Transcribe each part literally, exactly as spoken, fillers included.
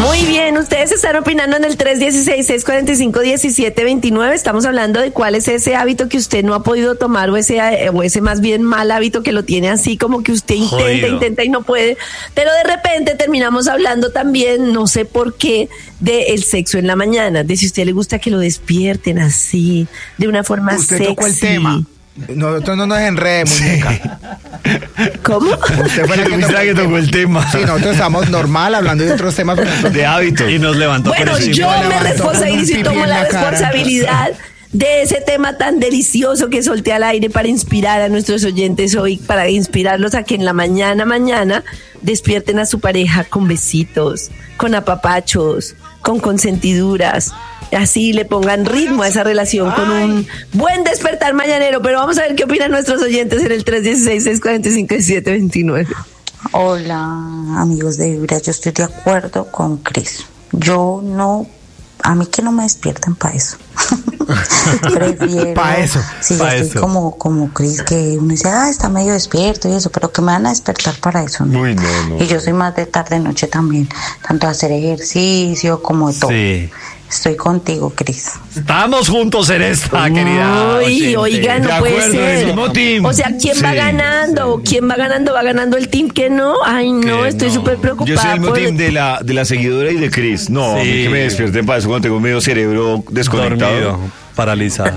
Muy bien, ustedes están opinando en el tres uno seis, seis cuatro cinco, uno siete dos nueve. Estamos hablando de cuál es ese hábito que usted no ha podido tomar o ese, o ese más bien mal hábito que lo tiene así como que usted intenta, Jodido. intenta y no puede. Pero de repente terminamos hablando también, no sé por qué, del sexo en la mañana. De si a usted le gusta que lo despierten así, de una forma usted sexy. Usted tocó el tema. Nosotros no nos enrede, muñeca. ¿Cómo? Usted fue la que, tocó, que tocó el tema. Sí, nosotros estamos normal hablando de otros temas. De hábitos. Y nos levantó bueno, por yo me responsabilizo y tomo la responsabilidad de ese tema tan delicioso que solté al aire para inspirar a nuestros oyentes hoy, para inspirarlos a que en la mañana, mañana, despierten a su pareja con besitos, con apapachos, con consentiduras. Así le pongan ritmo a esa relación con un buen despertar mañanero. Pero vamos a ver qué opinan nuestros oyentes en el tres uno seis, seis cuatro cinco, siete dos nueve. Hola, amigos de Vibra, yo estoy de acuerdo con Cris. Yo no, a mí que no me despierten para eso. Prefiero, para eso. Sí, pa estoy eso. como, como Cris, que uno dice, ah, está medio despierto y eso, pero que me van a despertar para eso, ¿no? Uy, no, no. Y yo soy más de tarde noche también, tanto hacer ejercicio como de todo. Sí. Estoy contigo, Cris. Estamos juntos en esta, Uy, querida. Uy, oiga, no de puede acuerdo, ser. el mismo team. O sea, ¿quién sí, va ganando? sí. ¿Quién va ganando? ¿Va ganando el team que no? Ay, no, Que estoy súper no. preocupada. Yo soy el mismo por... team de la, de la seguidora y de Chris. No, Sí. a mí que me despierten para eso cuando tengo medio cerebro desconectado. Dormido, paralizado.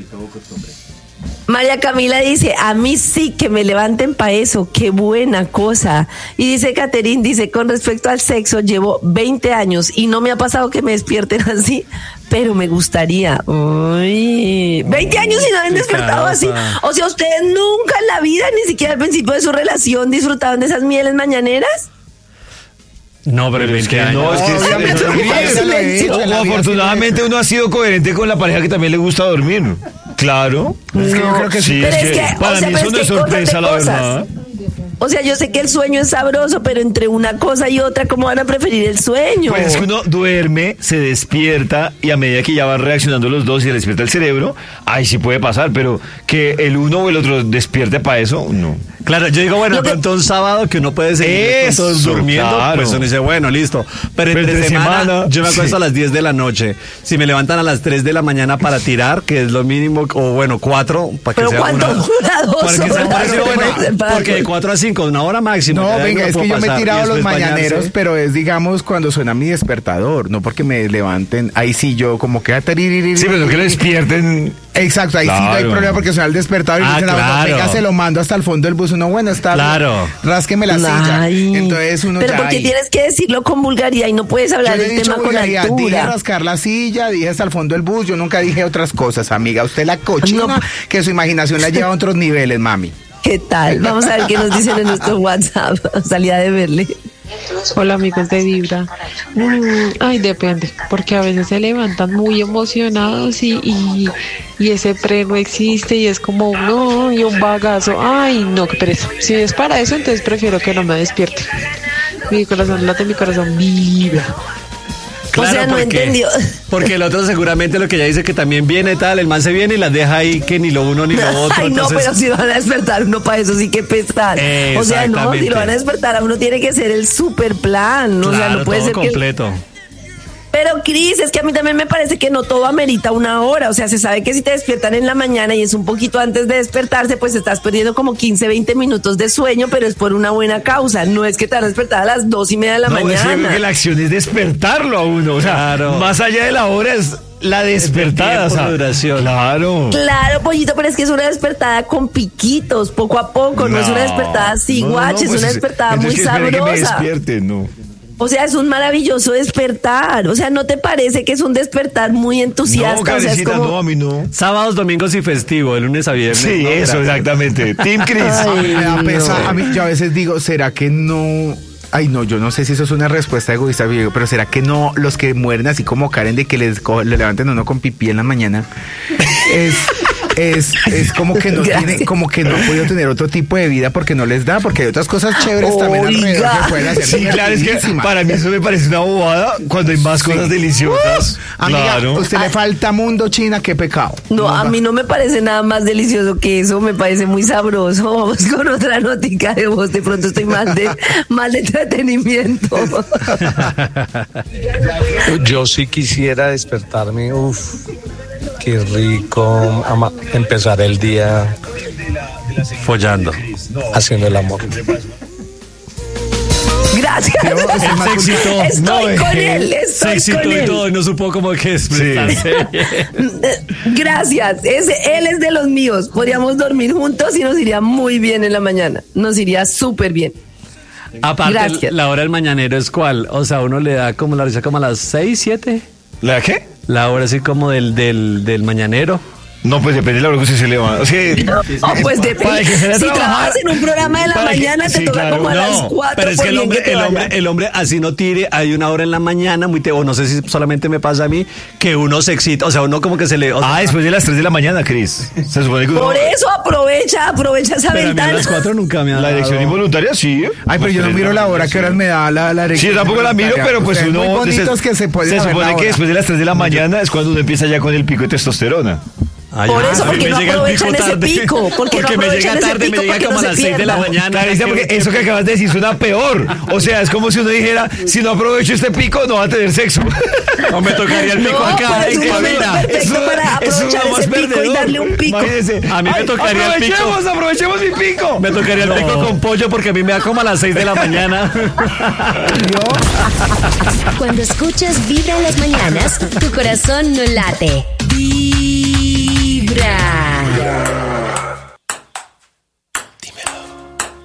María Camila dice, a mí sí que me levanten para eso, qué buena cosa. Y dice Caterín, dice, con respecto al sexo, llevo veinte años y no me ha pasado que me despierten así, pero me gustaría. Uy, veinte años y no han despertado así. O sea, ustedes nunca en la vida, ni siquiera al principio de su relación, disfrutaron de esas mieles mañaneras. No, pero, Pero es que años. no, es que No, es- no, es no, dormir. no, silencio. O afortunadamente uno ha sido coherente con la pareja que también le gusta dormir. Claro. Es que yo creo que sí. Pero es que, para o sea, mí pero eso es no que es hay sorpresa, cosas la de cosas. verdad. O sea, yo sé que el sueño es sabroso, pero entre una cosa y otra, ¿cómo van a preferir el sueño? Pues es que uno duerme, se despierta y a medida que ya van reaccionando los dos y se despierta el cerebro, ahí sí puede pasar, pero que el uno o el otro despierte para eso, no. Claro, yo digo, bueno, Lo de que- pronto un sábado que uno puede seguir Eso, todos durmiendo, claro. pues uno dice, bueno, listo. Pero, Pero entre, entre semana, semana, yo me acuesto sí. a las diez de la noche. Si me levantan a las tres de la mañana para tirar, que es lo mínimo, o bueno, cuatro, para que ¿Pero sea cuánto una... dura? Dos para que sea horas, una- no bueno, puede ser para- porque de cuatro a cinco, una hora máxima. No, ya de ahí venga, no es puedo que yo me he pasar, y tirado los después mañaneros, bañarse. pero es, digamos, cuando suena mi despertador, no porque me levanten, ahí sí yo como que... Sí, pero no que le despierten. Exacto, ahí sí no hay Claro. problema porque suena el despertador y Ah, dicen, ah, claro. venga, se lo mando hasta el fondo del bus, uno, bueno, está bien, Claro. rásqueme la silla. Ay. Entonces uno Pero ya porque ahí. tienes que decirlo con vulgaridad y no puedes Yo hablar le he del dicho tema con vulgaridad, dije altura. rascar la silla, dije hasta el fondo del bus, yo nunca dije otras cosas, amiga. Usted la cochina, No. que su imaginación la lleva a otros niveles, mami. ¿Qué tal? Vamos a ver qué nos dicen en nuestro WhatsApp. Salida de verle. Hola amigos de Vibra. Mm, ay, depende, porque a veces se levantan muy emocionados y, y, y ese pre no existe y es como no, y un bagazo. Ay, no, qué pereza. Si es para eso, entonces prefiero que no me despierte. Mi corazón late, mi corazón vibra. Claro, o sea, no porque- entendió. Porque el otro seguramente lo que ella dice que también viene tal, el man se viene y las deja ahí que ni lo uno ni lo otro. Ay, no, entonces- pero si lo van a despertar uno para eso sí que pesar. O sea, no, Exactamente. si lo van a despertar a uno tiene que ser el super plan. O sea, Claro, no puede todo ser que... completo. Pero Cris, es que a mí también me parece que no todo amerita una hora. O sea, se sabe que si te despiertan en la mañana y es un poquito antes de despertarse, pues estás perdiendo como quince, veinte minutos de sueño, pero es por una buena causa. No es que te vas a despertar a las dos y media de la No, es que yo creo mañana. que la acción es despertarlo a uno. O sea, Claro. más allá de la hora es la despertada. tiempo o sea, de duración. Claro. Claro, pollito, pero es que es una despertada con piquitos, poco a poco. No, es una despertada así, No, no, guache, es pues una es- despertada muy entonces que espere que me sabrosa. despierte, no. O sea, es un maravilloso despertar. O sea, ¿no te parece que es un despertar muy entusiasta? No, o sea, es Karencita, como... no, a mí no. Sábados, domingos y festivo, de lunes a viernes. Sí, ¿no? eso, Gracias. exactamente. Team Chris. A mí me da no. pesar, a mí, yo a veces digo, ¿será que no? Ay, no, yo no sé si eso es una respuesta egoísta, pero ¿será que no los que mueren así como Karen de que les co- le levanten a uno con pipí en la mañana? Es, es, es como que no Gracias. tiene, como que no ha podido tener otro tipo de vida porque no les da, porque hay otras cosas chéveres también alrededor Oiga. que pueden hacer. Sí, claro, es que divertidísimas. para mí eso me parece una bobada cuando hay más cosas deliciosas. Amiga, Claro. a usted le falta mundo, China, qué pecado. No, a va. mí no me parece nada más delicioso que eso, me parece muy sabroso. Vamos con otra notica de voz, de pronto estoy mal de, mal de entretenimiento. Yo sí quisiera despertarme, uff, qué rico ama- empezar el día Follando. haciendo el amor. Gracias. El sexito. Estoy no, con eh, él, estoy Sexito con y él. todo, y no supo cómo que expresarse. Gracias. Ese, él es de los míos. Podríamos dormir juntos y nos iría muy bien en la mañana. Nos iría súper bien. Aparte, Gracias. la hora del mañanero es cuál. O sea, uno le da como la risa como a las seis, siete. ¿La qué? La hora así como del, del, del mañanero. No, pues depende de la hora que usted se levanta. O sea, Oh, pues para depende. que se vaya a Si trabajar, trabajas en un programa de la para que- mañana, te sí, toca claro, como a las No, cuatro. pero es que por el bien hombre, te el vaya. hombre, el hombre así no tire, hay una hora en la mañana, muy te, o no sé si solamente me pasa a mí, que uno se excita, o sea, uno como que se le... o sea, Ah, después de las tres de la mañana, Cris. Se supone que uno... Por eso aprovecha, aprovecha esa pero a mí a ventana. las cuatro nunca me ha La dado. elección involuntaria, sí. Ay, pero yo no miro la hora, que horas me da la, la Sí, yo tampoco la miro, pero pues Ustedes uno... muy bonitos se, que se pueden se saber la supone que hora. después de las tres de la mañana es cuando uno empieza ya con el pico de testosterona. Ay, Por ah, eso, a mí porque me no llega el aprovechan ese tarde. pico, porque no me aprovechan llega ese tarde, pico me llega para que como no a se las seis de la pierda. mañana. Clarisa, que- porque eso que acabas de decir suena peor. O sea, es como si uno dijera, si no aprovecho este pico, no va a tener sexo. No me tocaría el pico No, acá pero es en un momento cabina. perfecto para aprovechar lo más ese pico y perdedor. darle un pico. Imagínese. A mí me Ay, tocaría el pico. Aprovechemos, aprovechemos mi pico. Me tocaría el pico con pollo porque a mí me da como a las seis de la mañana. Cuando escuchas Vibra en las mañanas, tu corazón no late.